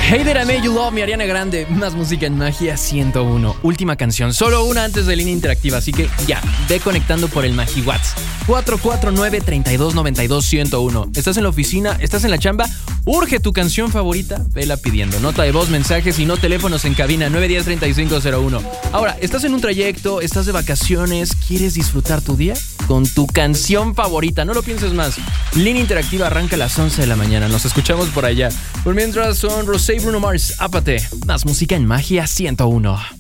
Hey There, I Made You Love Me, Ariana Grande. Más música en Magia 101. Última canción, solo una antes de línea interactiva. Así que ya, ve conectando por el MagiWhat's 449-3292-101. ¿Estás en la oficina? ¿Estás en la chamba? ¿Urge tu canción favorita? Vela pidiendo. Nota de voz, mensajes y no teléfonos en cabina 910-3501. Ahora, ¿estás en un trayecto? ¿Estás de vacaciones? ¿Quieres disfrutar tu día? Con tu canción favorita. No lo pienses más. Línea interactiva arranca a las 11 de la mañana. Nos escuchamos por allá. Por mientras son Rosé y Bruno Mars. Ápate. Más música en Magia 101.